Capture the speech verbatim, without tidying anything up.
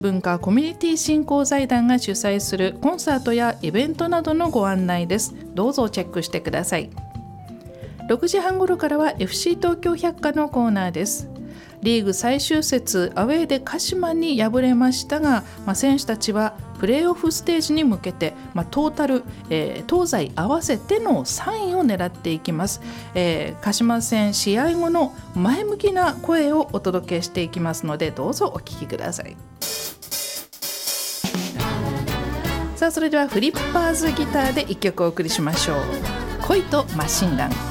文化コミュニティ振興財団が主催するコンサートやイベントなどのご案内です。どうぞチェックしてください。ろくじはん頃からは エフシー 東京百貨のコーナーです。リーグ最終節アウェーで鹿島に敗れましたが、まあ、選手たちはプレーオフステージに向けて、まあ、トータル、えー、東西合わせてのさんいを狙っていきます。えー、鹿島戦試合後の前向きな声をお届けしていきますので、どうぞお聞きください。さあ、それではフリッパーズギターでいっきょくお送りしましょう。恋とマシンガン。